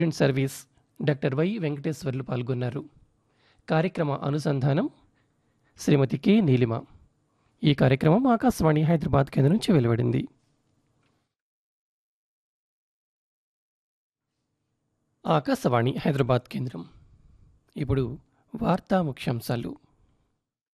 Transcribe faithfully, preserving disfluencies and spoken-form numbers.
In service doctor why Venkateswarlu పాల్గొన్నారు. కార్యక్రమ అనుసంధానం శ్రీమతి కె నీలిమ. ఈ కార్యక్రమం ఆకాశవాణి హైదరాబాద్ కేంద్రం నుంచి వెలువడింది. ఆకాశవాణి హైదరాబాద్ కేంద్రం. ఇప్పుడు వార్తా ముఖ్యాంశాలు.